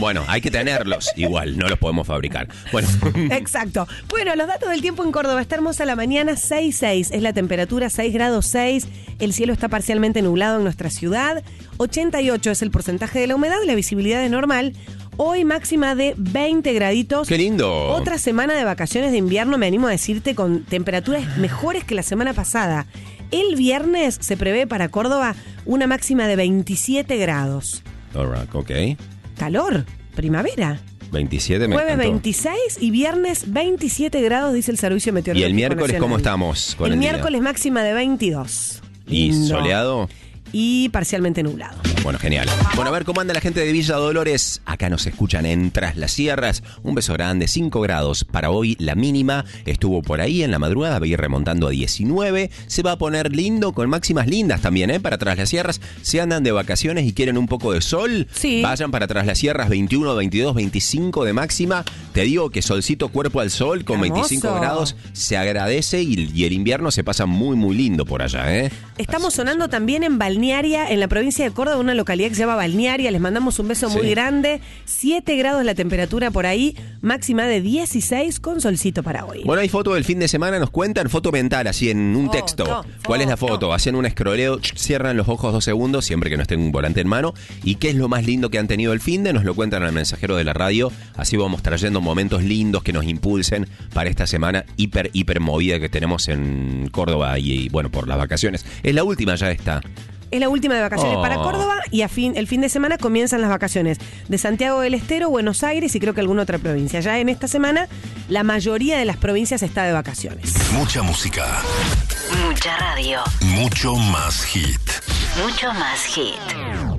Bueno, hay que tenerlos igual, no los podemos fabricar. Bueno. Exacto. Bueno, los datos del tiempo en Córdoba. Está hermosa la mañana, 6,6. Es la temperatura, 6 grados 6. El cielo está parcialmente nublado en nuestra ciudad. 88 es el porcentaje de la humedad. La visibilidad es normal. Hoy máxima de 20 graditos. ¡Qué lindo! Otra semana de vacaciones de invierno, me animo a decirte, con temperaturas mejores que la semana pasada. El viernes se prevé para Córdoba una máxima de 27 grados. All right, ok. Calor, primavera. 27 me Jueves encantó. 26 y viernes 27 grados, dice el Servicio Meteorológico ¿Y el miércoles Nacional. cómo estamos con el día? miércoles máxima de 22. ¿Y Lindo. soleado? Y parcialmente nublado. Bueno, genial. Bueno, a ver cómo anda la gente de Villa Dolores. Acá nos escuchan en Tras las Sierras. Un beso grande, 5 grados para hoy. La mínima estuvo por ahí en la madrugada, va a ir remontando a 19. Se va a poner lindo con máximas lindas también, para Tras las Sierras. Si andan de vacaciones y quieren un poco de sol, sí, vayan para Tras las Sierras, 21, 22, 25 de máxima. Te digo que solcito cuerpo al sol con hermoso. 25 grados se agradece y el invierno se pasa muy, muy lindo por allá, Estamos sonando también en Balnearia, en la provincia de Córdoba, una localidad que se llama Balnearia. Les mandamos un beso muy grande. 7 grados la temperatura por ahí, máxima de 16 con solcito para hoy. Bueno, hay foto del fin de semana, nos cuentan, foto mental, así en un texto. ¿Cuál es la foto? Hacen un escroleo, cierran los ojos 2 segundos, siempre que no estén un volante en mano. ¿Y qué es lo más lindo que han tenido el fin de? Nos lo cuentan al mensajero de la radio. Así vamos trayendo momentos lindos que nos impulsen para esta semana hiper movida que tenemos en Córdoba y bueno, por las vacaciones. Es la última ya esta. Es la última de vacaciones Oh. para Córdoba y el fin de semana comienzan las vacaciones de Santiago del Estero, Buenos Aires y creo que alguna otra provincia. Ya en esta semana la mayoría de las provincias está de vacaciones. Mucha música. Mucha radio. Mucho más hit. Mucho más hit.